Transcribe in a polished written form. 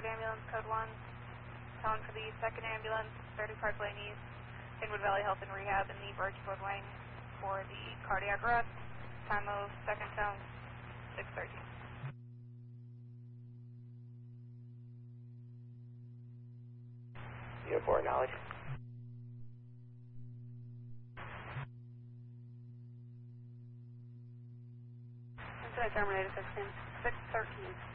Parkway Ambulance, code 1. Calling for the second ambulance, 30 Park Lane East, Kingwood Valley Health and Rehab in the Birchwood Wing for the cardiac arrest. Time of second tone, 6:13. You have 4 knowledge. Inside terminated 16, 6:13.